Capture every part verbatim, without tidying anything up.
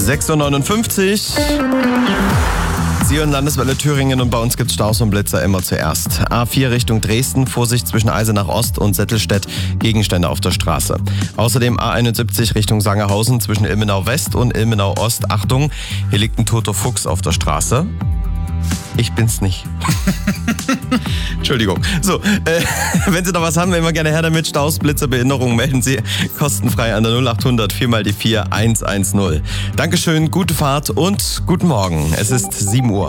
sechs Uhr neunundfünfzig. Sie und Landeswelle Thüringen und bei uns gibt's Staus und Blitzer immer zuerst. A vier Richtung Dresden, Vorsicht zwischen Eisenach Ost und Settelstedt, Gegenstände auf der Straße. Außerdem A einundsiebzig Richtung Sangerhausen zwischen Ilmenau West und Ilmenau Ost. Achtung, hier liegt ein toter Fuchs auf der Straße. Ich bin's nicht. Entschuldigung. So, äh, wenn Sie noch was haben, immer gerne her damit. Staus, Blitzer, Behinderungen melden Sie kostenfrei an der null achthundert vier mal die vier eins eins null. Dankeschön, gute Fahrt und guten Morgen. Es ist sieben Uhr.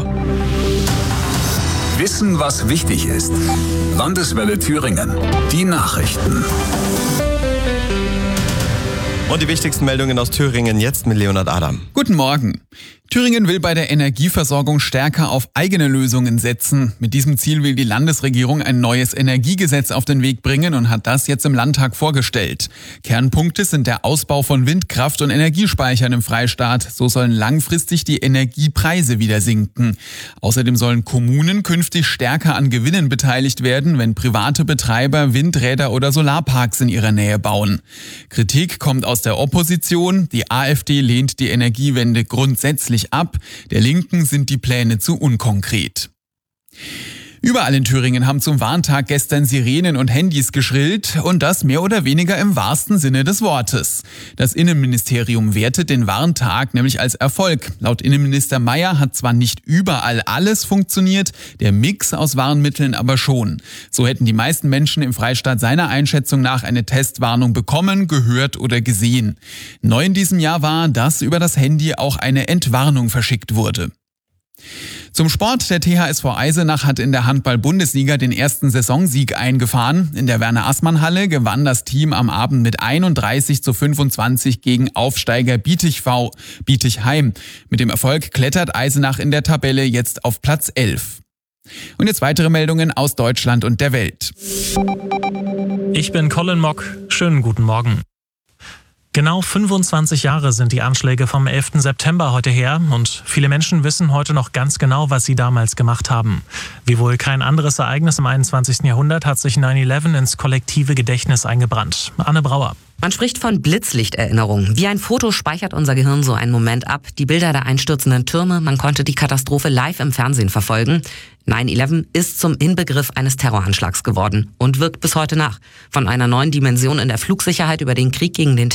Wissen, was wichtig ist. Landeswelle Thüringen. Die Nachrichten. Und die wichtigsten Meldungen aus Thüringen jetzt mit Leonhard Adam. Guten Morgen. Thüringen will bei der Energieversorgung stärker auf eigene Lösungen setzen. Mit diesem Ziel will die Landesregierung ein neues Energiegesetz auf den Weg bringen und hat das jetzt im Landtag vorgestellt. Kernpunkte sind der Ausbau von Windkraft und Energiespeichern im Freistaat. So sollen langfristig die Energiepreise wieder sinken. Außerdem sollen Kommunen künftig stärker an Gewinnen beteiligt werden, wenn private Betreiber Windräder oder Solarparks in ihrer Nähe bauen. Kritik kommt aus der Opposition. Die AfD lehnt die Energiewende grundsätzlich ab. Der Linken sind die Pläne zu unkonkret. Überall in Thüringen haben zum Warntag gestern Sirenen und Handys geschrillt und das mehr oder weniger im wahrsten Sinne des Wortes. Das Innenministerium wertet den Warntag nämlich als Erfolg. Laut Innenminister Mayer hat zwar nicht überall alles funktioniert, der Mix aus Warnmitteln aber schon. So hätten die meisten Menschen im Freistaat seiner Einschätzung nach eine Testwarnung bekommen, gehört oder gesehen. Neu in diesem Jahr war, dass über das Handy auch eine Entwarnung verschickt wurde. Zum Sport. Der T H S V Eisenach hat in der Handball-Bundesliga den ersten Saisonsieg eingefahren. In der Werner-Assmann-Halle gewann das Team am Abend mit einunddreißig zu fünfundzwanzig gegen Aufsteiger Bietigv, Bietigheim. Mit dem Erfolg klettert Eisenach in der Tabelle jetzt auf Platz elf. Und jetzt weitere Meldungen aus Deutschland und der Welt. Ich bin Colin Mock. Schönen guten Morgen. Genau fünfundzwanzig Jahre sind die Anschläge vom elften September heute her und viele Menschen wissen heute noch ganz genau, was sie damals gemacht haben. Wie wohl kein anderes Ereignis im einundzwanzigsten Jahrhundert hat sich neun elf ins kollektive Gedächtnis eingebrannt. Anne Brauer. Man spricht von Blitzlichterinnerung. Wie ein Foto speichert unser Gehirn so einen Moment ab. Die Bilder der einstürzenden Türme, man konnte die Katastrophe live im Fernsehen verfolgen. neun elf ist zum Inbegriff eines Terroranschlags geworden und wirkt bis heute nach. Von einer neuen Dimension in der Flugsicherheit über den Krieg gegen den